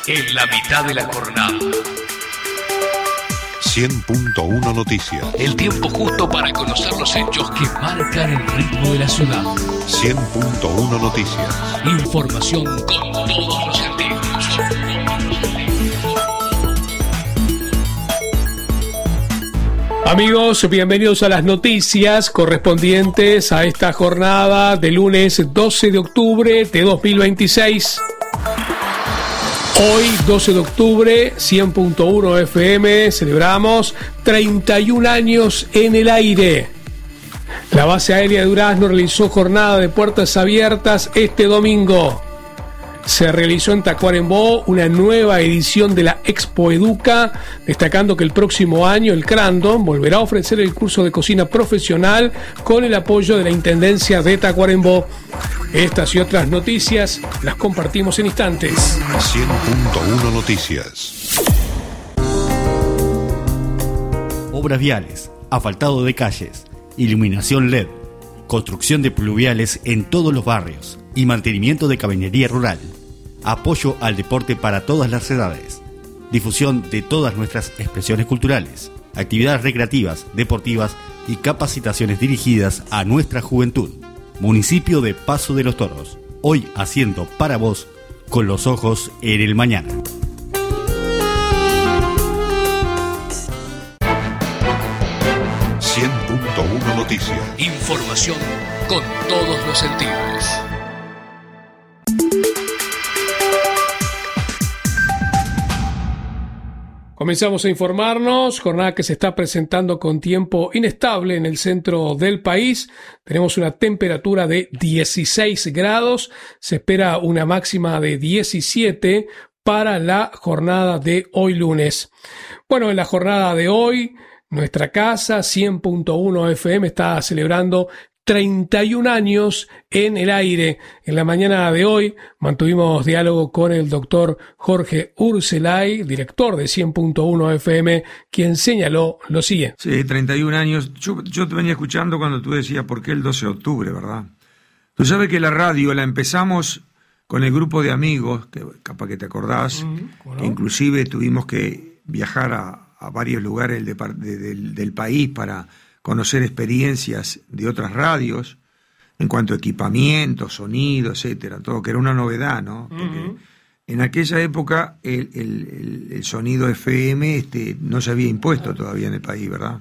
en la mitad de la jornada. 100.1 Noticias. El tiempo justo para conocer los hechos que marcan el ritmo de la ciudad. 100.1 Noticias. Información con todos los sentidos. Amigos, bienvenidos a las noticias correspondientes a esta jornada de lunes 12 de octubre de 2026. Hoy, 12 de octubre, 100.1 FM, celebramos 31 años en el aire. La base aérea de Durazno realizó jornada de puertas abiertas este domingo. Se realizó en Tacuarembó una nueva edición de la Expo Educa, destacando que el próximo año el Crandon volverá a ofrecer el curso de cocina profesional con el apoyo de la Intendencia de Tacuarembó. Estas y otras noticias las compartimos en instantes. 100.1 Noticias. Obras viales, asfaltado de calles, iluminación LED, construcción de pluviales en todos los barrios y mantenimiento de cabinería rural. Apoyo al deporte para todas las edades. Difusión de todas nuestras expresiones culturales, actividades recreativas, deportivas y capacitaciones dirigidas a nuestra juventud. Municipio de Paso de los Toros, hoy haciendo para vos con los ojos en el mañana. .1 Noticias. Información con todos los sentidos. Comenzamos a informarnos, jornada que se está presentando con tiempo inestable en el centro del país. Tenemos una temperatura de 16 grados, se espera una máxima de 17 para la jornada de hoy lunes. Bueno, en la jornada de hoy, nuestra casa, 100.1 FM, está celebrando 31 años en el aire. En la mañana de hoy mantuvimos diálogo con el doctor Jorge Urselay, director de 100.1 FM, quien señaló lo siguiente. Sí, 31 años. Yo te venía escuchando cuando tú decías por qué el 12 de octubre, ¿verdad? Tú sabes que la radio la empezamos con el grupo de amigos, que capaz que te acordás, que inclusive tuvimos que viajar a varios lugares del país para conocer experiencias de otras radios en cuanto a equipamiento, sonido, etcétera, todo, que era una novedad, ¿no? Porque en aquella época el sonido FM no se había impuesto todavía en el país, ¿verdad?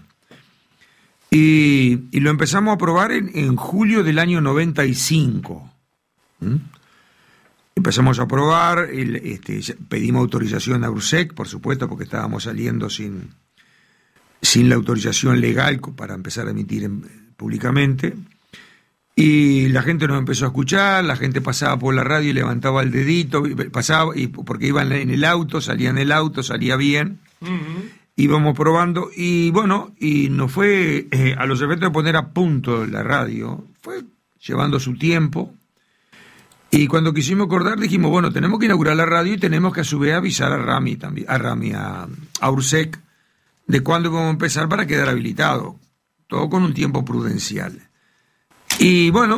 Y lo empezamos a probar en julio del año 95. Empezamos a probar, pedimos autorización a URSEC, por supuesto, porque estábamos saliendo sin la autorización legal para empezar a emitir públicamente, y la gente nos empezó a escuchar, la gente pasaba por la radio y levantaba el dedito, pasaba, y porque iban en el auto, salía en el auto, salía bien, íbamos probando, y bueno, y nos fue, a los efectos de poner a punto la radio, fue llevando su tiempo, y cuando quisimos acordar dijimos, bueno, tenemos que inaugurar la radio y tenemos que a su vez avisar a Rami también, a URSEC, de cuándo vamos a empezar para quedar habilitado, todo con un tiempo prudencial. Y bueno,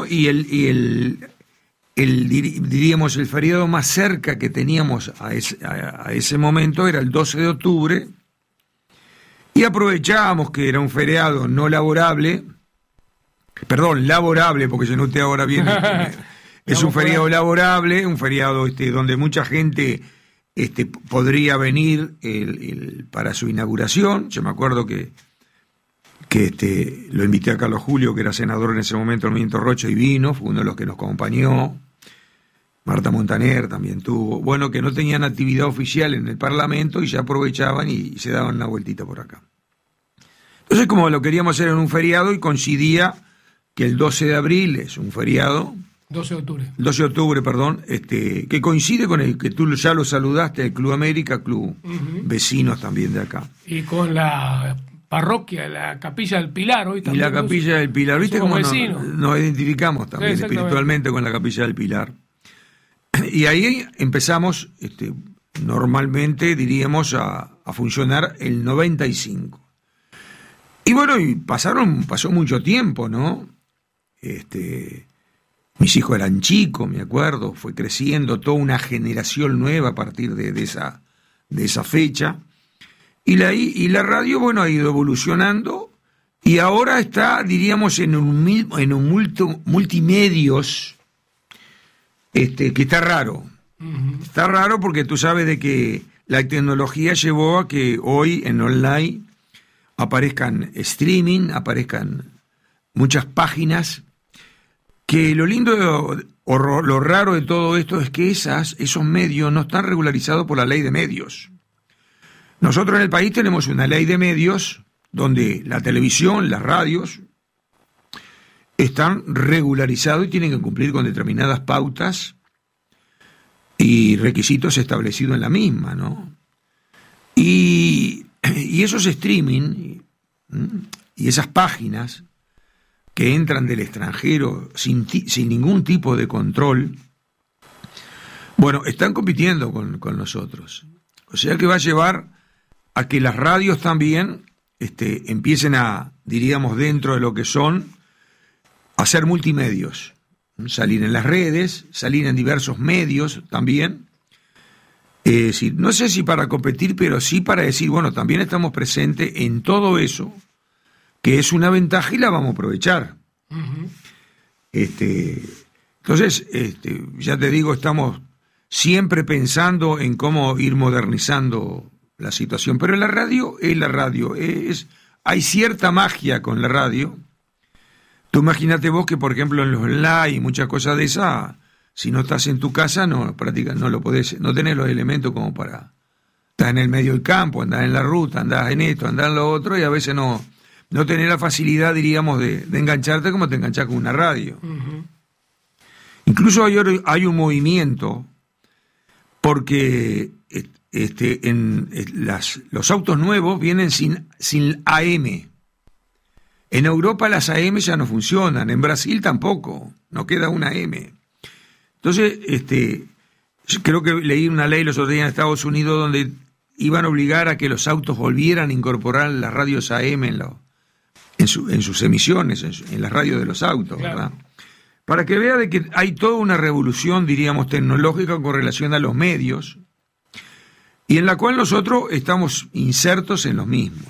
diríamos, el feriado más cerca que teníamos a ese momento era el 12 de octubre, y aprovechábamos que era un feriado no laborable, laborable, porque se note ahora bien, es un feriado laborable, un feriado donde mucha gente podría venir para su inauguración. Yo me acuerdo que lo invité a Carlos Julio, que era senador en ese momento del Movimiento Rocha, y vino, fue uno de los que nos acompañó. Marta Montaner también tuvo. Bueno, que no tenían actividad oficial en el Parlamento y ya aprovechaban y se daban una vueltita por acá. Entonces, como lo queríamos hacer en un feriado, y coincidía que el 12 de abril es un feriado, 12 de octubre. 12 de octubre, perdón, que coincide con el que tú ya lo saludaste, el Club América, club vecinos también de acá. Y con la parroquia, la Capilla del Pilar hoy también. Y la Capilla del Pilar, ¿viste cómo nos identificamos también sí, espiritualmente con la Capilla del Pilar? Y ahí empezamos, normalmente diríamos, a funcionar el 95. Y bueno, y pasó mucho tiempo, ¿no? Mis hijos eran chicos, me acuerdo, fue creciendo toda una generación nueva a partir de esa fecha. Y la radio, bueno, ha ido evolucionando y ahora está, diríamos, en un multimedios que está raro. Uh-huh. Está raro porque tú sabes de que la tecnología llevó a que hoy en online aparezcan streaming, aparezcan muchas páginas, que lo lindo o lo raro de todo esto es que esos medios no están regularizados por la ley de medios. Nosotros en el país tenemos una ley de medios donde la televisión, las radios, están regularizados y tienen que cumplir con determinadas pautas y requisitos establecidos en la misma, ¿no? Y esos streaming y esas páginas que entran del extranjero sin ningún tipo de control, bueno, están compitiendo con nosotros. O sea que va a llevar a que las radios también empiecen a, diríamos, dentro de lo que son, a ser multimedios. Salir en las redes, salir en diversos medios también. No sé si para competir, pero sí para decir, bueno, también estamos presentes en todo eso, que es una ventaja y la vamos a aprovechar. Uh-huh. Entonces, ya te digo, estamos siempre pensando en cómo ir modernizando la situación, pero la radio es la radio, hay cierta magia con la radio. Tú imagínate vos que, por ejemplo, en los live y muchas cosas de esas, si no estás en tu casa, no lo podés, no tenés los elementos como para estar en el medio del campo, andar en la ruta, andar en esto, andar en lo otro, y a veces no tenés la facilidad, diríamos, de engancharte como te enganchás con una radio. Uh-huh. Incluso hay un movimiento, porque los autos nuevos vienen sin AM. En Europa las AM ya no funcionan, en Brasil tampoco, no queda una AM. Entonces, yo creo que leí una ley los otros días en Estados Unidos donde iban a obligar a que los autos volvieran a incorporar las radios AM en sus emisiones, en las radios de los autos, claro. ¿Verdad? Para que vea de que hay toda una revolución, diríamos, tecnológica con relación a los medios, y en la cual nosotros estamos insertos en los mismos.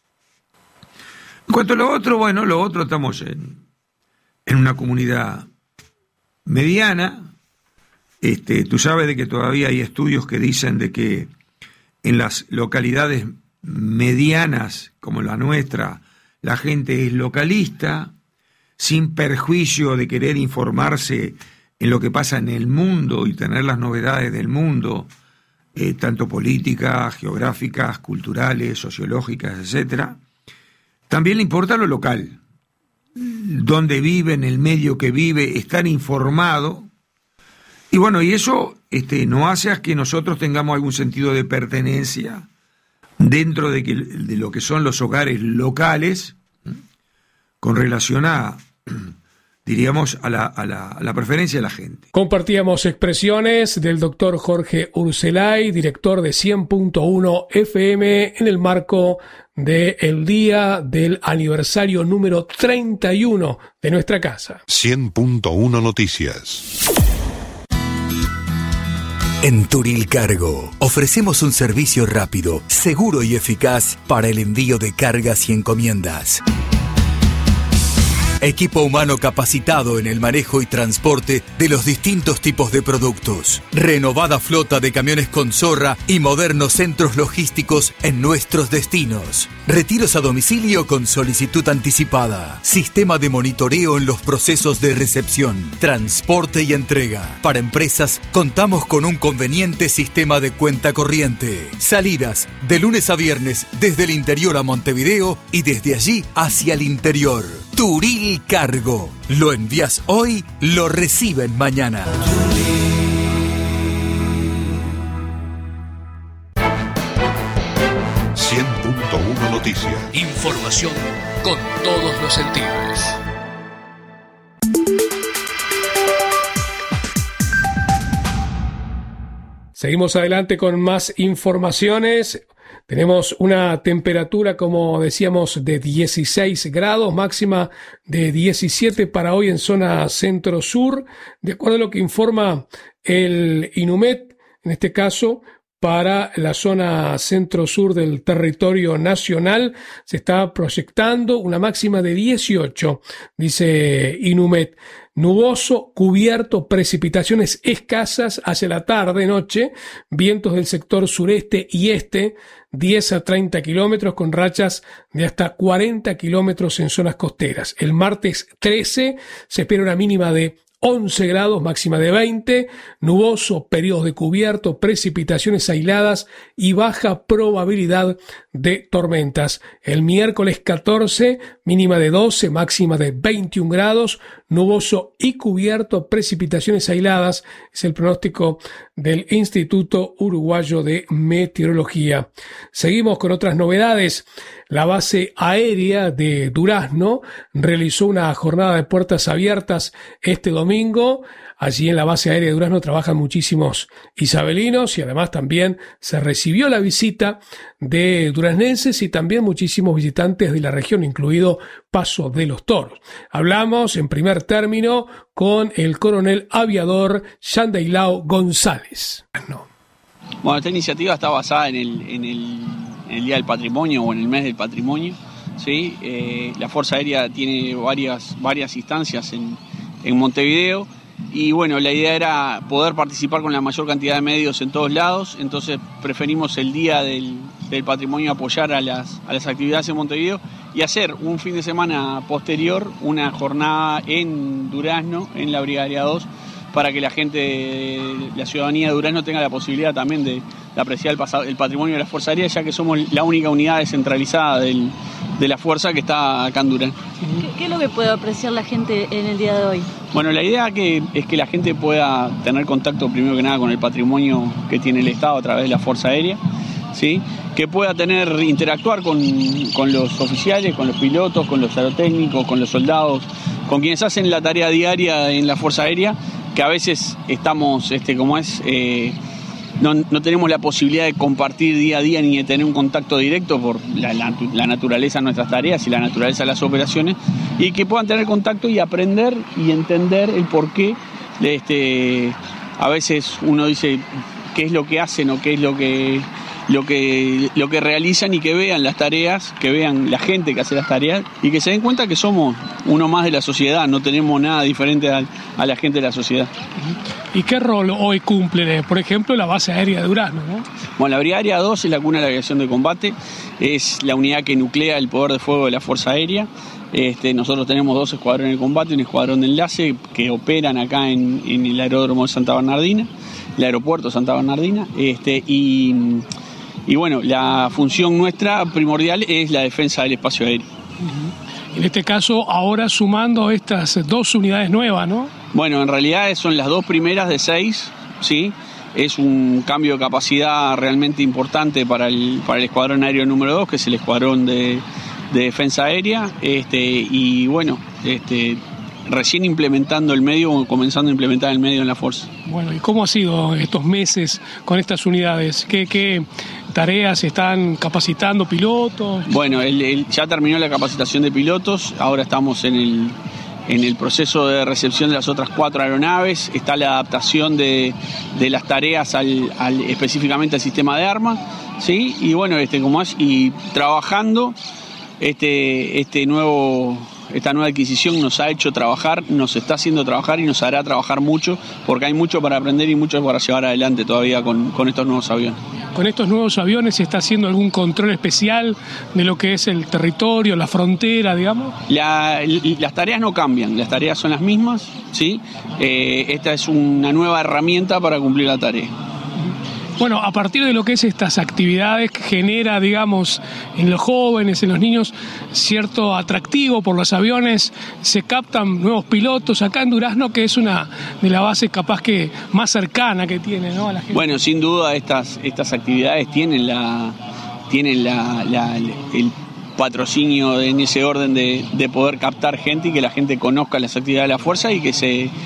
En cuanto a lo otro, bueno, estamos en una comunidad mediana. Tú sabes de que todavía hay estudios que dicen de que en las localidades medianas como la nuestra, la gente es localista, sin perjuicio de querer informarse en lo que pasa en el mundo y tener las novedades del mundo, tanto políticas, geográficas, culturales, sociológicas, etcétera. También le importa lo local, dónde vive, en el medio que vive, estar informado. Y bueno, y eso no hace a que nosotros tengamos algún sentido de pertenencia dentro de lo que son los hogares locales, con relación a, diríamos, a la preferencia de la gente. Compartíamos expresiones del doctor Jorge Urselay, director de 100.1 FM, en el marco del día del aniversario número 31 de nuestra casa. 100.1 Noticias. En Turil Cargo ofrecemos un servicio rápido, seguro y eficaz para el envío de cargas y encomiendas. Equipo humano capacitado en el manejo y transporte de los distintos tipos de productos. Renovada flota de camiones con zorra y modernos centros logísticos en nuestros destinos. Retiros a domicilio con solicitud anticipada. Sistema de monitoreo en los procesos de recepción, transporte y entrega. Para empresas, contamos con un conveniente sistema de cuenta corriente. Salidas de lunes a viernes desde el interior a Montevideo y desde allí hacia el interior. Turil Cargo. Lo envías hoy, lo reciben mañana. 100.1 Noticias. Información con todos los sentidos. Seguimos adelante con más informaciones. Tenemos una temperatura, como decíamos, de 16 grados, máxima de 17 para hoy en zona centro-sur, de acuerdo a lo que informa el INUMET, en este caso, para la zona centro-sur del territorio nacional, se está proyectando una máxima de 18, dice INUMET. Nuboso, cubierto, precipitaciones escasas hacia la tarde-noche, vientos del sector sureste y este, 10 a 30 kilómetros con rachas de hasta 40 kilómetros en zonas costeras. El martes 13 se espera una mínima de 11 grados, máxima de 20, nuboso, periodos de cubierto, precipitaciones aisladas y baja probabilidad de tormentas. El miércoles 14, mínima de 12, máxima de 21 grados, nuboso y cubierto, precipitaciones aisladas, es el pronóstico del Instituto Uruguayo de Meteorología. Seguimos con otras novedades. La base aérea de Durazno realizó una jornada de puertas abiertas este domingo. Allí en la base aérea de Durazno trabajan muchísimos isabelinos y además también se recibió la visita de duraznenses y también muchísimos visitantes de la región, incluido Paso de los Toros. Hablamos en primer término con el coronel aviador Yandeilao González. Bueno, esta iniciativa está basada en el Día del Patrimonio o en el Mes del Patrimonio, ¿sí? La Fuerza Aérea tiene varias instancias en Montevideo y bueno, la idea era poder participar con la mayor cantidad de medios en todos lados, entonces preferimos el Día del Patrimonio apoyar a las actividades en Montevideo y hacer un fin de semana posterior una jornada en Durazno, en la Brigadería 2, para que la gente, la ciudadanía de Durazno tenga la posibilidad también de apreciar el patrimonio de la Fuerza Aérea, ya que somos la única unidad descentralizada de la Fuerza que está acá en Durazno. ¿Qué es lo que puede apreciar la gente en el día de hoy? Bueno, la idea es que la gente pueda tener contacto primero que nada con el patrimonio que tiene el Estado a través de la Fuerza Aérea, ¿sí? Que pueda interactuar con los oficiales, con los pilotos, con los aerotécnicos, con los soldados, con quienes hacen la tarea diaria en la Fuerza Aérea, que a veces estamos, no tenemos la posibilidad de compartir día a día ni de tener un contacto directo por la naturaleza de nuestras tareas y la naturaleza de las operaciones, y que puedan tener contacto y aprender y entender el porqué a veces uno dice qué es lo que hacen o qué es lo que realizan, y que vean las tareas, que vean la gente que hace las tareas y que se den cuenta que somos uno más de la sociedad, no tenemos nada diferente a la gente de la sociedad. ¿Y qué rol hoy cumple, por ejemplo, la base aérea de Durazno, ¿no? Bueno, la Brigadería 2 es la cuna de la aviación de combate, es la unidad que nuclea el poder de fuego de la Fuerza Aérea. Nosotros tenemos 2 escuadrones de combate, un escuadrón de enlace que operan acá en el aeródromo de Santa Bernardina, el aeropuerto de Santa Bernardina, y bueno, la función nuestra primordial es la defensa del espacio aéreo. En este caso, ahora sumando estas 2 unidades nuevas, ¿no? Bueno, en realidad son las 2 primeras de 6, ¿sí? Es un cambio de capacidad realmente importante para el escuadrón aéreo número 2, que es el escuadrón de defensa aérea, y bueno, recién implementando el medio, comenzando a implementar el medio en la fuerza. Bueno, ¿y cómo ha sido estos meses con estas unidades? ¿Qué tareas están capacitando pilotos? Bueno, ya terminó la capacitación de pilotos, ahora estamos en el proceso de recepción de las otras 4 aeronaves, está la adaptación de las tareas específicamente al sistema de arma, ¿sí? Y bueno, y trabajando esta nueva adquisición nos ha hecho trabajar, nos está haciendo trabajar y nos hará trabajar mucho, porque hay mucho para aprender y mucho para llevar adelante todavía con estos nuevos aviones. ¿Con estos nuevos aviones se está haciendo algún control especial de lo que es el territorio, la frontera, digamos? Las tareas no cambian, las tareas son las mismas, ¿sí? Esta es una nueva herramienta para cumplir la tarea. Bueno, a partir de lo que es estas actividades, genera, digamos, en los jóvenes, en los niños, cierto atractivo por los aviones, se captan nuevos pilotos acá en Durazno, que es una de las bases capaz que más cercana que tiene, ¿no?, a la gente. Bueno, sin duda estas actividades tienen el patrocinio en ese orden de poder captar gente y que la gente conozca las actividades de la fuerza y que se